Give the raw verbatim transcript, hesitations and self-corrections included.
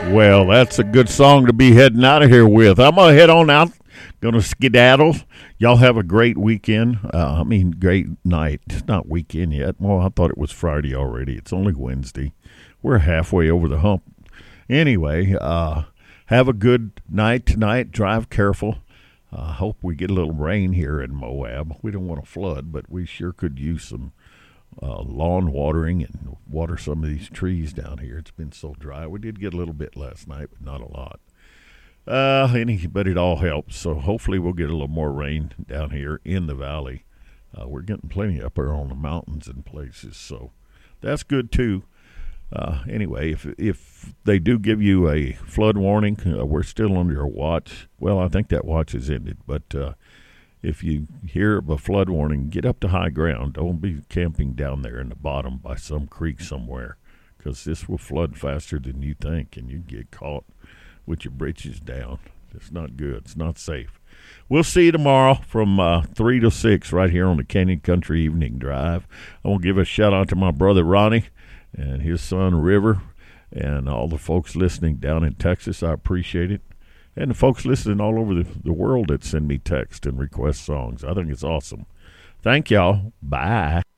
Well, that's a good song to be heading out of here with. I'm going to head on out. Going to skedaddle. Y'all have a great weekend. Uh, I mean, great night. It's not weekend yet. Well, I thought it was Friday already. It's only Wednesday. We're halfway over the hump. Anyway, uh, have a good night tonight. Drive careful. I uh, hope we get a little rain here in Moab. We don't want to flood, but we sure could use some uh, lawn watering and water some of these trees down here. It's been so dry. We did get a little bit last night, but not a lot. Uh, any, but it all helps. So hopefully we'll get a little more rain down here in the valley. Uh, we're getting plenty up there on the mountains and places, so that's good too. Uh, anyway, if if they do give you a flood warning, uh, we're still under a watch. Well, I think that watch has ended, but uh, if you hear of a flood warning, get up to high ground. Don't be camping down there in the bottom by some creek somewhere, because this will flood faster than you think, and you get caught with your britches down. It's not good. It's not safe. We'll see you tomorrow from uh, three to six right here on the Canyon Country Evening Drive. I want to give a shout-out to my brother Ronnie and his son River and all the folks listening down in Texas. I appreciate it. And the folks listening all over the, the world that send me text and request songs. I think it's awesome. Thank y'all. Bye.